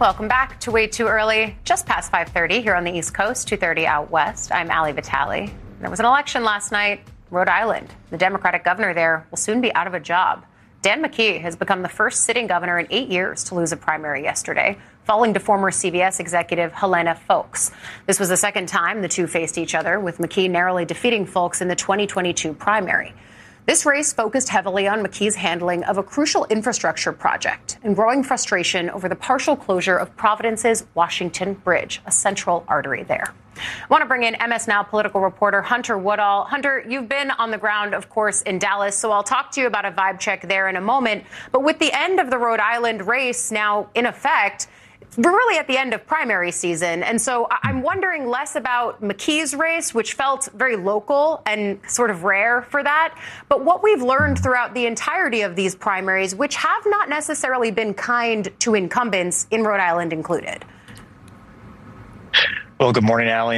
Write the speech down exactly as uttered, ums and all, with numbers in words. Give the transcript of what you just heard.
Welcome back to Way Too Early, just past five thirty here on the East Coast, two thirty out west. I'm Ali Vitale. There was an election last night, Rhode Island. The Democratic governor there will soon be out of a job. Dan McKee has become the first sitting governor in eight years to lose a primary yesterday, falling to former C B S executive Helena Foulkes. This was the second time the two faced each other, with McKee narrowly defeating Foulkes in the twenty twenty-two primary. This race focused heavily on McKee's handling of a crucial infrastructure project and growing frustration over the partial closure of Providence's Washington Bridge, a central artery there. I want to bring in M S Now political reporter Hunter Woodall. Hunter, you've been on the ground, of course, in Dallas, so I'll talk to you about a vibe check there in a moment. But with the end of the Rhode Island race now in effect, we're really at the end of primary season. And so I'm wondering less about McKee's race, which felt very local and sort of rare for that, but what we've learned throughout the entirety of these primaries, which have not necessarily been kind to incumbents, in Rhode Island included. Well, good morning, Ali.